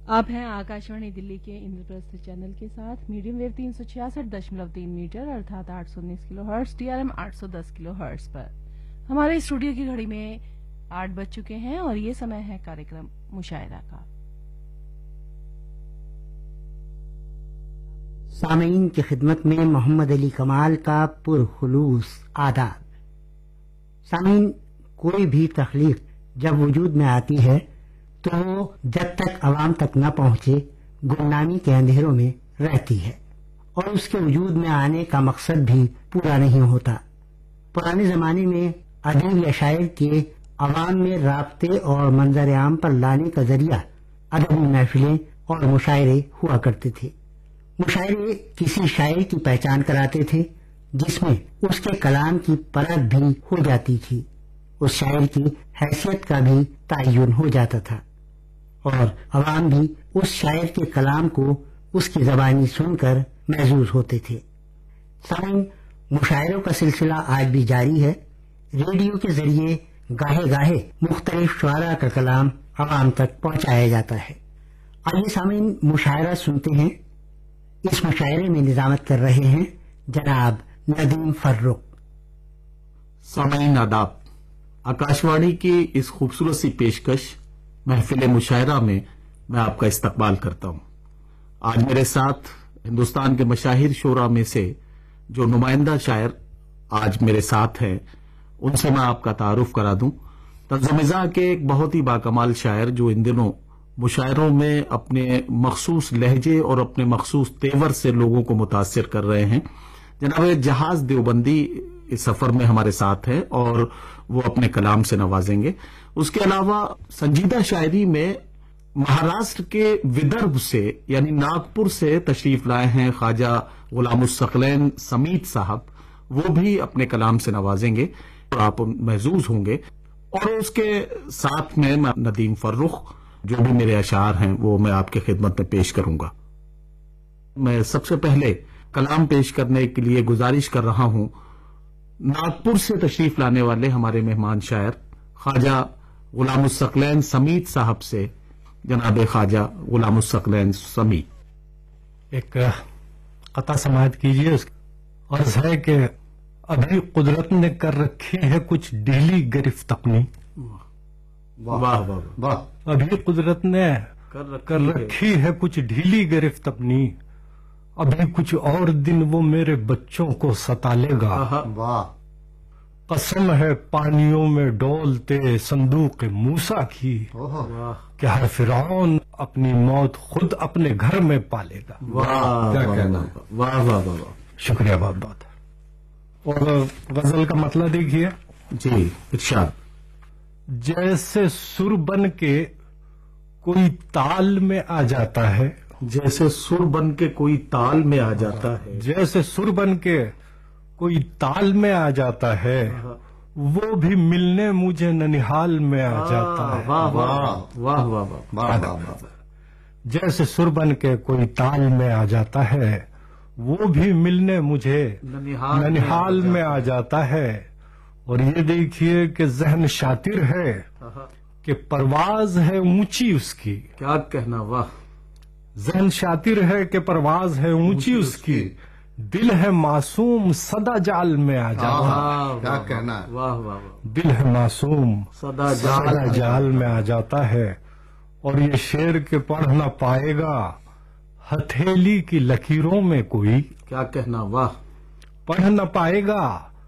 آپ ہیں آکاشوانی دلی کے اندرپرستھ چینل کے ساتھ میڈیم ویو 366.3 میٹر ارتھات 819 کلو ہرٹز DRM 810 کلو ہرٹز پر. ہمارے اسٹوڈیو کی گھڑی میں 8 بج چکے ہیں اور یہ سمے ہے کارکرم مشاعرہ کا. سامعین کی خدمت میں محمد علی کمال کا پرخلوص آداب. سامعین، کوئی بھی تخلیق جب وجود میں آتی ہے تو جب تک عوام تک نہ پہنچے گمنامی کے اندھیروں میں رہتی ہے اور اس کے وجود میں آنے کا مقصد بھی پورا نہیں ہوتا. پرانے زمانے میں ادیب یا شاعر کے عوام میں رابطے اور منظر عام پر لانے کا ذریعہ ادبی محفلیں اور مشاعرے ہوا کرتے تھے. مشاعرے کسی شاعر کی پہچان کراتے تھے جس میں اس کے کلام کی پرکھ بھی ہو جاتی تھی. اس شاعر کی حیثیت کا بھی تعین ہو جاتا تھا اور عوام بھی اس شاعر کے کلام کو اس کی زبانی سن کر محظوظ ہوتے تھے. سامعین، مشاعروں کا سلسلہ آج بھی جاری ہے. ریڈیو کے ذریعے گاہے گاہے مختلف شعراء کا کلام عوام تک پہنچایا جاتا ہے. آئیے سامعین مشاعرہ سنتے ہیں. اس مشاعرے میں نظامت کر رہے ہیں جناب ندیم فرخ. سامعین آداب. آکاشوانی کی اس خوبصورت سی پیشکش محفل مشاعرہ میں آپ کا استقبال کرتا ہوں. آج میرے ساتھ ہندوستان کے مشاہیر شعراء میں سے جو نمائندہ شاعر آج میرے ساتھ ہیں ان سے میں آپ کا تعارف کرا دوں. طنز و مزاح کے ایک بہت ہی باکمال شاعر جو ان دنوں مشاعروں میں اپنے مخصوص لہجے اور اپنے مخصوص تیور سے لوگوں کو متاثر کر رہے ہیں، جناب جہاز دیوبندی اس سفر میں ہمارے ساتھ ہیں اور وہ اپنے کلام سے نوازیں گے. اس کے علاوہ سنجیدہ شاعری میں مہاراشٹر کے ودربھ سے یعنی ناگپور سے تشریف لائے ہیں خواجہ غلام الثقلین سمیت صاحب. وہ بھی اپنے کلام سے نوازیں گے اور آپ محظوظ ہوں گے. اور اس کے ساتھ میں ندیم فرخ جو بھی میرے اشعار ہیں وہ میں آپ کی خدمت میں پیش کروں گا. میں سب سے پہلے کلام پیش کرنے کے لیے گزارش کر رہا ہوں ناگپور سے تشریف لانے والے ہمارے مہمان شاعر خواجہ غلام الثقلین سمیت صاحب سے. جناب خواجہ غلام الثقلین سمیت. ایک قطع سماعت کیجیے. عرض ہے کہ ابھی قدرت نے کر رکھی ہے کچھ ڈھیلی گرفت اپنی. واہ واہ واہ. ابھی قدرت نے کر رکھی ہے کچھ ڈھیلی گرفت اپنی. ابھی کچھ اور دن وہ میرے بچوں کو ستا لے گا. واہ. قسم ہے پانیوں میں ڈولتے صندوق موسیٰ کی کہ ہر فرعون اپنی موت خود اپنے گھر میں پالے گا. کیا کہنا. واہ واہ واہ. شکریہ بہت بہت. اور غزل کا مطلب دیکھیے. جی ارشاد. جیسے سر بن کے کوئی تال میں آ جاتا ہے. جیسے سر بن کے کوئی تال میں آ جاتا ہے. جیسے سر بن کے کوئی تال میں آ جاتا ہے وہ بھی ملنے مجھے ننہال میں آ جاتا ہے. واہ واہ واہ واہ واہ. جیسے سر بن کے کوئی تال میں آ جاتا ہے وہ بھی ملنے مجھے ننہال میں آ جاتا ہے. اور یہ دیکھیے کہ ذہن شاطر ہے کہ پرواز ہے اونچی اس کی. کیا کہنا. واہ. ذہن شاطر ہے کہ پرواز ہے اونچی اس کی. دل ہے معصوم سدا جال میں آ جاتا ہے. کیا کہنا. واہ واہ. دل ہے معصوم سدا جال میں آ جاتا ہے. اور یہ شعر کے پڑھ نہ پائے گا ہتھیلی کی لکیروں میں کوئی. کیا کہنا. واہ. پڑھ نہ پائے گا